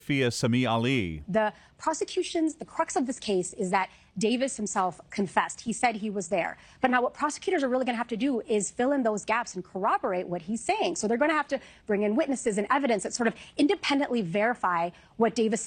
Fia Sami Ali. The crux of this case is that Davis himself confessed. He said he was there. But now what prosecutors are really going to have to do is fill in those gaps and corroborate what he's saying. So they're going to have to bring in witnesses and evidence that sort of independently verify what Davis